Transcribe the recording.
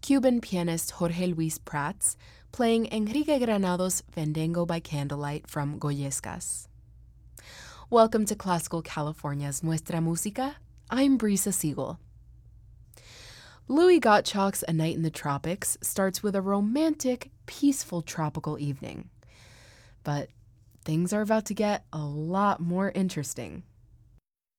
Cuban pianist Jorge Luis Prats playing Enrique Granados' Fandango by Candlelight from Goyescas. Welcome to Classical California's Nuestra Música. I'm Brisa Siegel. Louis Gottschalk's A Night in the Tropics starts with a romantic, peaceful tropical evening. But things are about to get a lot more interesting.